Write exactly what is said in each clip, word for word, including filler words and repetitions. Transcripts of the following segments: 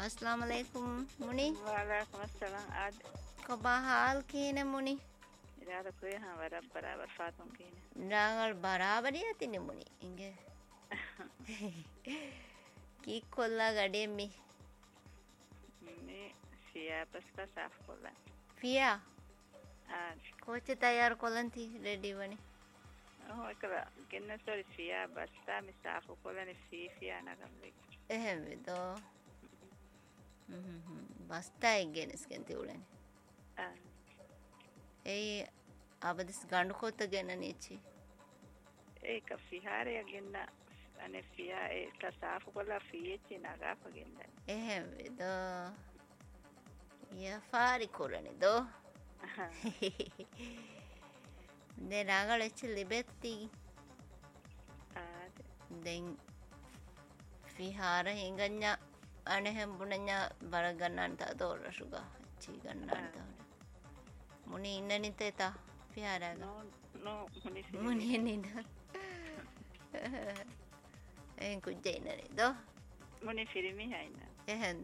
अस्सलाम वालेकुम मुनी वालेकुम अस्सलाम आज को बहाल कीने मुनी इरादा कोई हाँ बराबर बराबर फातुम कीने रांगल बराबर ही आती नहीं मुनी इंगे की कोल्ला गड़े मी मैं सिया पस्ता साफ कोला फिया आज कोच तैयार कोलन थी रेडी बनी ओह एकला किन्ने सॉरी सिया पस्ता मैं साफ कोला ने सी सिया ना कम ले එහෙම දෝ හ්ම් හ්ම් බස්තයි ගෙනස් කෙන්ති උලනේ ah ඒ අබදිස් ගඬු කොත ගෙන නීචි ඒක ෆිහාරය ගෙන්න අනේ ෆියා ඒක සාෆ් කොලා ෆීච්චි නගාප ගෙන්න එහෙම දෝ යා ෆාරි කොරනේ දෝ නේ රාගල එච්ච ලිබෙත්ති ah දැන් විහාර හිඟඤ්ඤා අනහෙම් බුණඤ්ඤා බර ගන්නන් තදෝ රසුගා චී ගන්නන් තවඩ මුනි ඉන්නනි තේතා විහාරග no no මුනි මුනි නිද එන් කුජ්ජේ ඉන්නනි දෝ මුනි ෆිල්මි හයින එහෙන්ද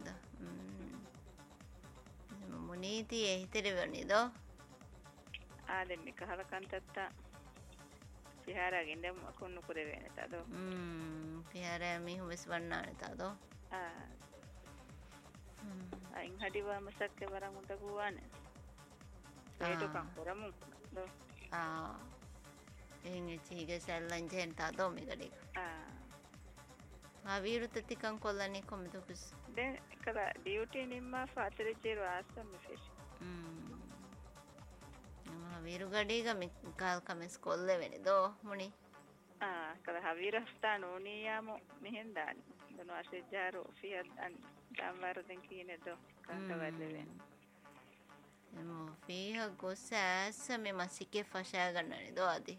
මුනි තී හිතේ වෙන්නේ දෝ ආ දෙන්න කහල කන්තත්ත විහාරගෙන් ඉඳන් කොන්නු කුරේ වෙන්නේ තදෝ හ්ම් විහාර මිහු වෙස් වන්නානේ තදෝ ah අයින් හදිවා මසක්ක වරන් උඩ ගුවානේ ඒටු කම් කරමු දෝ ආ එංගෙ චීගේ සැල්ලන් ජෙන් තදෝ මිගඩේ ah ආ වීරුත තිකන් කොල්ලනේ කොමද කුස් දැන් කලා ඩියුටි නිම්මා ෆාතර ජීර ආසම් ෆිෂ් හ්ම් මම වීරු ගඩේග මි කාල් කමස් කොල්ල වෙනේ දෝ මුනි ah kala havira sta noniyamo mehendani dono asejaro fiat an damwar den kine do kanta walle wen එමෝ ෆීහ ගොසෑස මේ මසිකේ ෆෂා ගන්නනේ දෝ අදි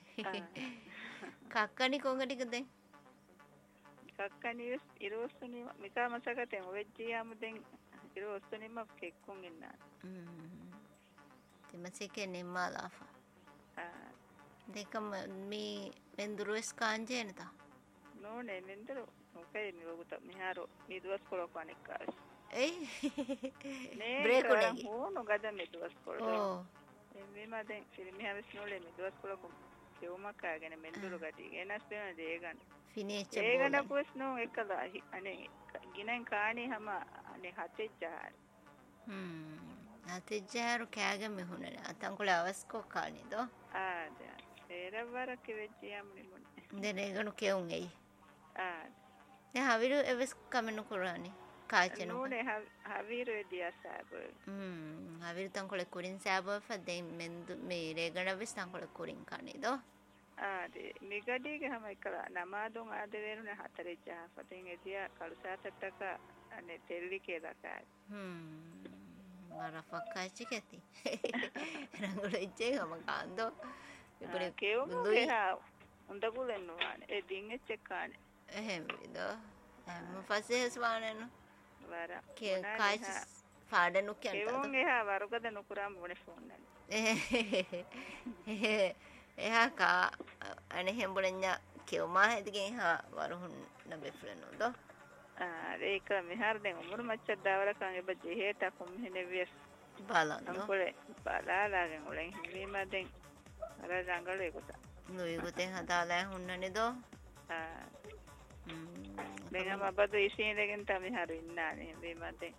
කක්කනි කොංගටික දැන් kakkani irosuni mika masakaten ovejjiyamu den irosuni ma kekkun inna හ්ම් තිමසිකේ නිම්මාලාෆා ah දෙකම මේ මෙන්දුරුස් කාංජේනතා no ne mendro okay ni loguta miharo ni duas kolo kanikkas එයි ne break උඩේ ho no gada me duas kolo ඕ me ma den filmi haves no le me duas kolo kom keuma kaagene menduro gadi enas pena degan ෆිනේච්ච ඒගන බෝලයි පුස් නෝ එකලා අනේ ගිනෙන් කාණේ හැම අනේ හතේ ජාර හ්ම් අතෙජ්ජාරු කෑගම මෙහුණනේ අතන් කොල අවස්කෝ කාණේ දෝ ආ දැන් ඒරවර කෙවෙච්චියම් නෙමුන දැන් ඒගනු කෙවුන් එයි ආ දැන් හවිරු එවස් කමනු කරානේ කාචනු නෝනේ හවිරු එදියා සාබ හ්ම් හවිරු තන් කොල කුරින් සාබ ෆදෙන් මෙන්දු මේ රේගන වෙස් තන් කොල කුරින් කාණේ දෝ ආ දෙ මිගඩීගේ හැම එකලා නමාදුන් ආද වේරුනේ හතරේ ජා ෆතෙන් එදියා කළුසාතට්ටක අනේ තෙල්ලි කියලා හ්ම් මරෆක්කාච්චි කැති රංගල ඉච්චේ ගම කාන්දෝ ඉබරේ කෙවුගේ හා උන්දකුලෙන් නෝවානේ ඒ දින් එච්චකානේ එහෙම විදෝ හැම ෆසෙස් වානන වර කේ කාච් පාඩනු කියන්තද කෙවුන් එහා වරුගද නුකුරාම මොනේ ෆෝන් නෑ එහා කා අනේ හෙම්බුණඤ්ඤා කෙවමා හැදගෙන් හා වරුහුන් නබෙෆ්ලනෝ දෝ ඒක මෙහර දැන් උමුරු මච්චක් දාවල කන් එබ ජෙහෙට කොම් හෙනෙවියස් බලන්න අංකොලේ බලාලාගෙන් උලෙන් හිමීම දැන් අර රංගල ඒකට නොයි ගොතේ හදාලා හුන්නනේ දෝ ආ දැන් මම බද ඉසින් දෙකෙන් තමයි හරු ඉන්නානේ හිමීම දැන්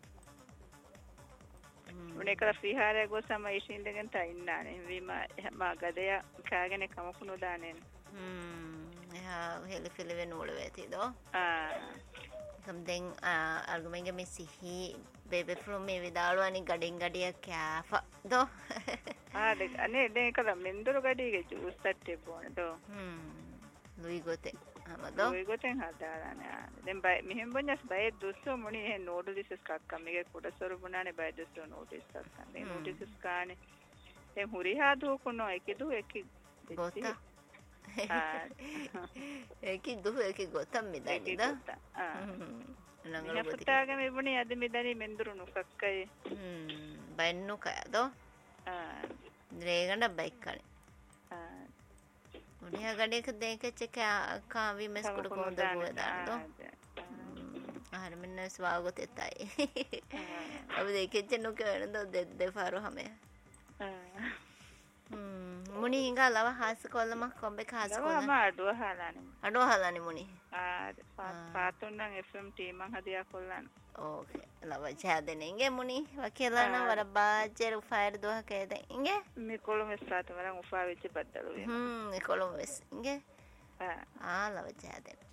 උනේ කර ෆිහාරය ගොසම ඉසින් දෙකෙන් තා ඉන්නානේ හිමීම මා ගදය කාගෙන කමකුණු දානේ හ්ම් එහා හෙලි ෆිලි වෙන උල වෙති දෝ ආ Something uh argumenga me sihi baby from me vidalwani gadin gadiya kaafa do ah de ane de kala menduru gadige juice tatte bone do hmm lui gote amado lui gote hadalane den bay mehem bonjas bay dusso moni he notices kakka mege kuda soru bunane bay dusso notice kakka den notices kaane den huri hadu kuno ekidu eki gota ඒකි දුහ ඒකි ගොතම් මෙදන්නේ ද නංගල පුතාගේ මෙබුනේ අද මෙදනි මෙන්දුරුණු කක්කයි හ්ම් බයින්නු කයදෝ ආ රේගණ බයික්කනේ ආ උඩිය ගඩේක දෙකච්ච කා කාවි මස් කුඩ කොන්ද බුවදානෝ Ahar minna swago tetai. Ab dekhe chenu ke do de de faro hame. Hmm. Muni hinga lawa has kollama kombe has kolla. Lawa ma adu halani. Adu halani muni. Ah patun nang F M team ang hadiya kollan. Okay. Lawa jade ninge muni. Wakela na wara bajer fire do hakede. Inge? Mi kolom esat marang ufa vechi baddalu. Hmm. Mi kolom ves. Inge? Ah. Ah lawa jade.